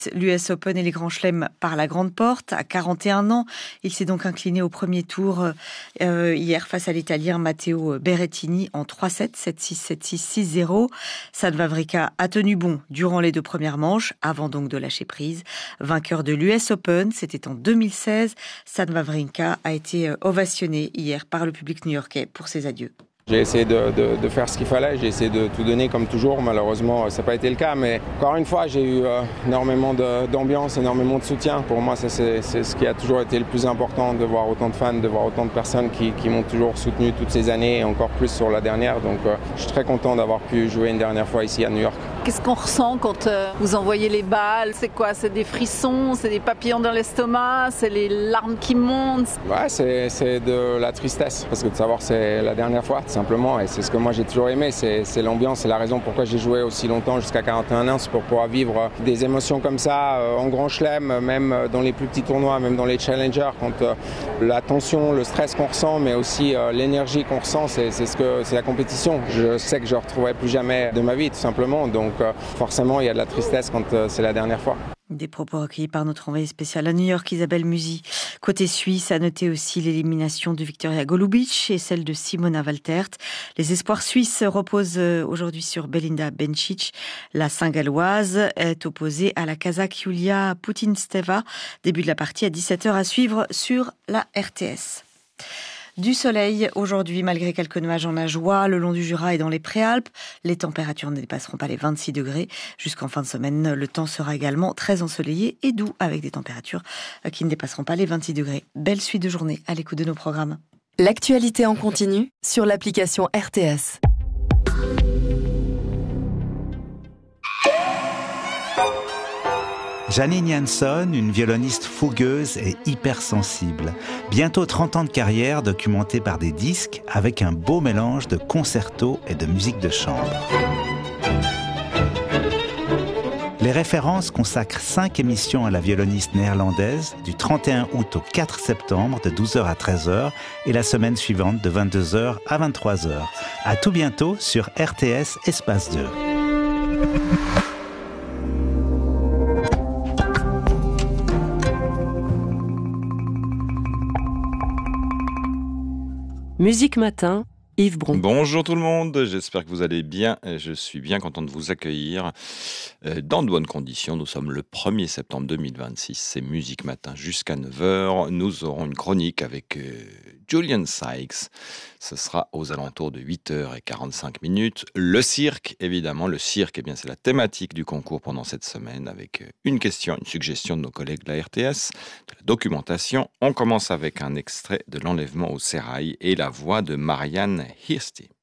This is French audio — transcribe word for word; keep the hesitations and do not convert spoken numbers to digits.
L'U S Open et les Grands Chelems par la grande porte. À quarante et un ans, il s'est donc incliné au premier tour euh, hier face à l'Italien Matteo Berrettini en trois sept, sept six, sept six, six zéro. Stan Wawrinka a tenu bon durant les deux premières manches, avant donc de lâcher prise. Vainqueur de l'U S Open, c'était en deux mille seize. Stan Wawrinka a été ovationné hier par le public new-yorkais pour ses adieux. J'ai essayé de, de, de faire ce qu'il fallait, j'ai essayé de tout donner comme toujours. Malheureusement, ça n'a pas été le cas, mais encore une fois, j'ai eu euh, énormément de, d'ambiance, énormément de soutien. Pour moi, ça, c'est, c'est ce qui a toujours été le plus important, de voir autant de fans, de voir autant de personnes qui, qui m'ont toujours soutenu toutes ces années, et encore plus sur la dernière. Donc, euh, je suis très content d'avoir pu jouer une dernière fois ici à New York. Qu'est-ce qu'on ressent quand euh, vous envoyez les balles? C'est quoi? C'est des frissons? C'est des papillons dans l'estomac? C'est les larmes qui montent? Ouais, c'est, c'est de la tristesse, parce que de savoir c'est la dernière fois, tout simplement, et c'est ce que moi j'ai toujours aimé, c'est, c'est l'ambiance, c'est la raison pourquoi j'ai joué aussi longtemps, jusqu'à quarante et un ans, c'est pour pouvoir vivre des émotions comme ça, euh, en grand chelem, même dans les plus petits tournois, même dans les challengers, quand euh, la tension, le stress qu'on ressent, mais aussi euh, l'énergie qu'on ressent, c'est, c'est, ce que, c'est la compétition. Je sais que je ne retrouverai plus jamais de ma vie, tout simplement, donc euh, forcément il y a de la tristesse quand euh, c'est la dernière fois. Des propos recueillis par notre envoyée spéciale à New York, Isabelle Musi. Côté suisse, à noter aussi l'élimination de Victoria Golubic et celle de Simona Waltert. Les espoirs suisses reposent aujourd'hui sur Belinda Bencic. La Saint-Galloise est opposée à la Kazakh Yulia Putintseva. Début de la partie à dix-sept heures à suivre sur la R T S. Du soleil aujourd'hui, malgré quelques nuages en Ajoie, le long du Jura et dans les Préalpes. Les températures ne dépasseront pas les vingt-six degrés. Jusqu'en fin de semaine, le temps sera également très ensoleillé et doux avec des températures qui ne dépasseront pas les vingt-six degrés. Belle suite de journée à l'écoute de nos programmes. L'actualité en continu sur l'application R T S. Janine Jansson, une violoniste fougueuse et hypersensible. Bientôt trente ans de carrière documentée par des disques avec un beau mélange de concertos et de musique de chambre. Les références consacrent cinq émissions à la violoniste néerlandaise du trente et un août au quatre septembre de douze heures à treize heures et la semaine suivante de vingt-deux heures à vingt-trois heures. À tout bientôt sur R T S Espace deux. Musique Matin, Yves Bron. Bonjour tout le monde, j'espère que vous allez bien. Je suis bien content de vous accueillir dans de bonnes conditions. Nous sommes le premier septembre deux mille vingt-six, c'est Musique Matin jusqu'à neuf heures. Nous aurons une chronique avec Julian Sykes. Ce sera aux alentours de huit heures quarante-cinq minutes. Le cirque, évidemment, le cirque, eh bien, c'est la thématique du concours pendant cette semaine avec une question, une suggestion de nos collègues de la R T S, de la documentation. On commence avec un extrait de l'enlèvement au sérail et la voix de Marianne Hirsty.